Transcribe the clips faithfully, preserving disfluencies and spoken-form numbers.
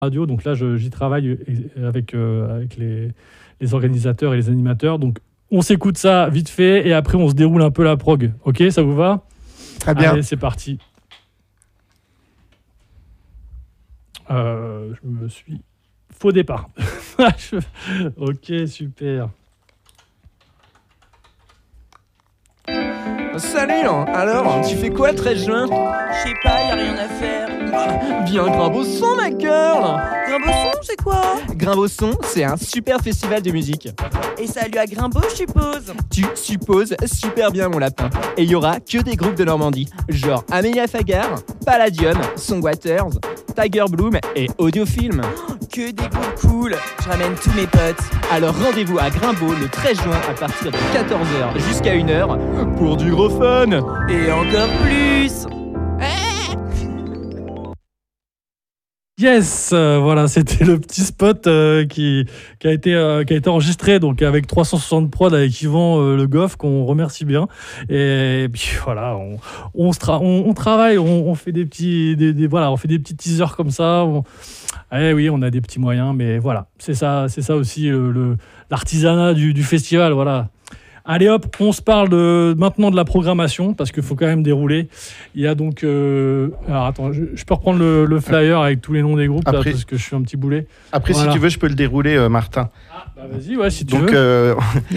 radio. Donc là, je, j'y travaille avec, euh, avec les, les organisateurs et les animateurs. Donc on s'écoute ça vite fait et après on se déroule un peu la prog. Ok, ça vous va ? Très bien. Allez, c'est parti. Euh, je me suis... Faux départ. Ok, super. Salut, alors, tu fais quoi le treize juin ? Je sais pas, y a rien à faire. Viens à Grimbosson, ma girl. Grimbosson, c'est quoi ? Grimbosson, c'est un super festival de musique. Et ça a lieu à Grimbeau, je suppose. Tu supposes super bien, mon lapin. Et il y aura que des groupes de Normandie, genre Amélia Fagar, Palladium, Songwriters, Tiger Bloom et Audiofilm. Oh, que des groupes cool. Je ramène tous mes potes. Alors rendez-vous à Grimbeau le treize juin à partir de quatorze heures jusqu'à une heure pour du gros fun. Et encore plus. Yes, euh, voilà, c'était le petit spot euh, qui, qui, a été, euh, qui a été enregistré donc avec trois cent soixante prod avec Yvan euh, Le Goff, qu'on remercie bien. Et, et puis voilà, on, on, se tra- on, on travaille, on, on fait des petits, des, des, voilà, on fait des petits teasers comme ça. On... Eh oui, on a des petits moyens, mais voilà, c'est ça, c'est ça aussi euh, le, l'artisanat du, du festival, voilà. Allez hop, on se parle de, maintenant de la programmation parce qu'il faut quand même dérouler. Il y a donc... Euh, alors attends, je, je peux reprendre le, le flyer avec tous les noms des groupes Après, là, parce que je suis un petit boulet. Après, voilà. Si tu veux, je peux le dérouler, euh, Martin. Ah, bah vas-y, ouais, si tu donc, veux. Euh,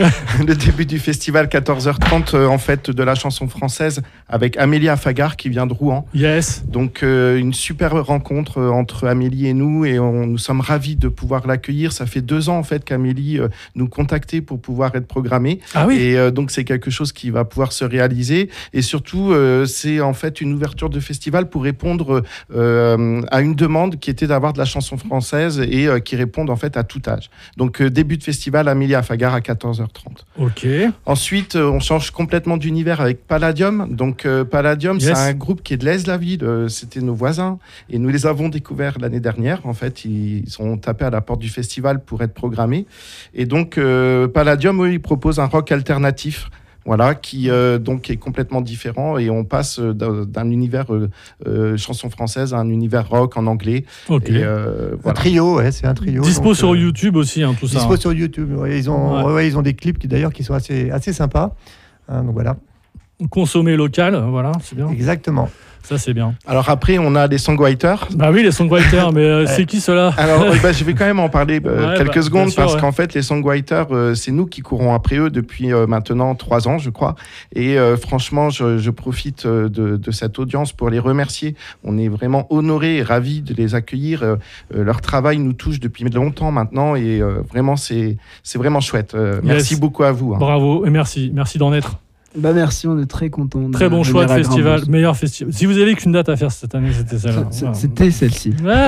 le début du festival, quatorze heures trente, euh, en fait, de la chanson française avec Amélia Fagar qui vient de Rouen. Yes. Donc, euh, une super rencontre euh, entre Amélie et nous et on, nous sommes ravis de pouvoir l'accueillir. Ça fait deux ans, en fait, qu'Amélie euh, nous contactait pour pouvoir être programmée. Ah oui. Et euh, donc, c'est quelque chose qui va pouvoir se réaliser. Et surtout, euh, c'est en fait une ouverture de festival pour répondre euh, à une demande qui était d'avoir de la chanson française et euh, qui répondent en fait à tout âge. Donc, euh, début de festival, Amélia Fagar à quatorze heures trente. Ok. Ensuite, euh, on change complètement d'univers avec Palladium. Donc, euh, Palladium, yes. C'est un groupe qui est de l'Aise-la-Ville. Euh, c'était nos voisins. Et nous les avons découverts l'année dernière. En fait, ils sont tapés à la porte du festival pour être programmés. Et donc, euh, Palladium, eux, ils proposent un rock alternatif. Voilà, qui euh, donc est complètement différent et on passe euh, d'un, d'un univers euh, euh, chanson française à un univers rock en anglais. Ok. Et, euh, voilà. Un trio, ouais, c'est un trio. Dispo donc, sur euh, YouTube aussi, hein, tout ça. Dispo hein. sur YouTube. Ouais, ils ont, ouais. Ouais, ils ont des clips qui d'ailleurs qui sont assez, assez sympas. Hein, donc voilà. Consommer local, voilà, c'est bien. Exactement. Ça, c'est bien. Alors après, on a les songwriters. Bah oui, les songwriters, mais euh, c'est qui ceux-là ? Alors, euh, bah, je vais quand même en parler euh, ouais, quelques bah, secondes sûr, parce ouais. qu'en fait, les songwriters, euh, c'est nous qui courons après eux depuis euh, maintenant trois ans, je crois. Et euh, franchement, je, je profite euh, de, de cette audience pour les remercier. On est vraiment honorés et ravis de les accueillir. Euh, euh, leur travail nous touche depuis longtemps maintenant et euh, vraiment, c'est, c'est vraiment chouette. Euh, yes. Merci beaucoup à vous. Hein. Bravo et merci. Merci d'en être. Bah merci, on est très contents. Très bon choix de festival, meilleur festival. Si vous avez qu'une date à faire cette année, c'était celle-là. C'était celle-ci. Ouais.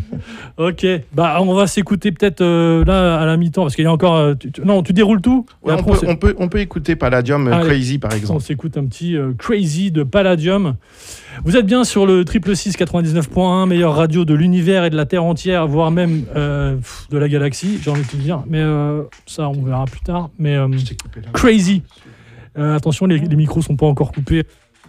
Ok, bah on va s'écouter peut-être euh, là à la mi-temps parce qu'il y a encore. Euh, tu, tu, non, tu déroules tout. Ouais, on, peut, on, peut, on peut écouter Palladium euh, Crazy par exemple. On s'écoute un petit euh, Crazy de Palladium. Vous êtes bien sur le triple six quatre-vingt-dix-neuf point un, meilleure radio de l'univers et de la Terre entière, voire même euh, de la galaxie, j'ai envie de te dire. Mais euh, ça, on verra plus tard. Mais euh, Crazy. Euh, attention, les, les micros sont pas encore coupés.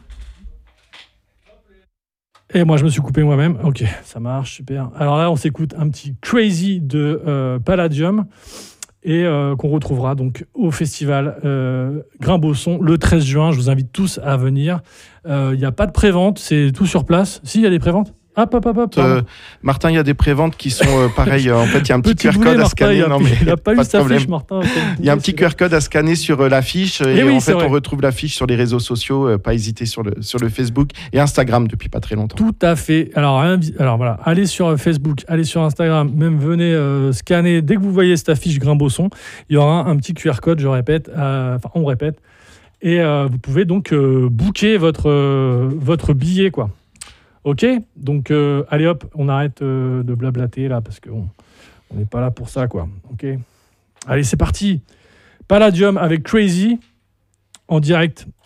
Et moi, je me suis coupé moi-même. Ok, ça marche, super. Alors là, on s'écoute un petit Crazy de euh, Palladium et euh, qu'on retrouvera donc au festival euh, Grimbosson le treize juin. Je vous invite tous à venir. Il euh, n'y a pas de prévente, c'est tout sur place. Si, il y a des préventes. Hop, hop, hop, hop, euh, Martin, il y a des préventes qui sont euh, pareilles. En fait, il y a un petit, petit Q R code Martin, à scanner. Il non, mais n'a pas, pas eu sa fiche, Martin. Il y a un petit Q R code à scanner sur euh, l'affiche. Et, et oui, en fait, vrai. on retrouve l'affiche sur les réseaux sociaux. Euh, pas hésiter sur le, sur le Facebook et Instagram depuis pas très longtemps. Tout à fait. Alors, alors voilà, allez sur Facebook, allez sur Instagram, même venez euh, scanner. Dès que vous voyez cette affiche Grimbosson, il y aura un petit Q R code, je répète. Euh, enfin, on répète. Et euh, vous pouvez donc euh, booker votre, euh, votre billet, quoi. Ok, donc euh, allez hop, on arrête euh, de blablater là parce qu'on n'est pas là pour ça, quoi. Ok, allez, c'est parti. Palladium avec Crazy en direct